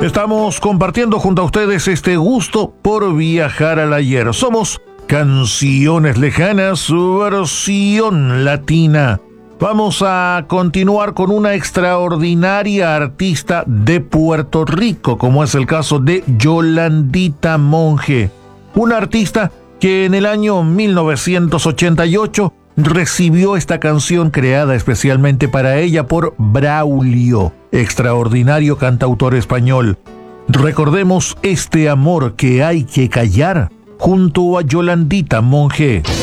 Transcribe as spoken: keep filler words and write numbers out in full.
Estamos compartiendo junto a ustedes este gusto por viajar al ayer. Somos Canciones Lejanas, su versión latina. Vamos a continuar con una extraordinaria artista de Puerto Rico, como es el caso de Yolandita Monge, una artista que en el año mil novecientos ochenta y ocho recibió esta canción creada especialmente para ella por Braulio, extraordinario cantautor español. Recordemos este amor que hay que callar junto a Yolandita Monge.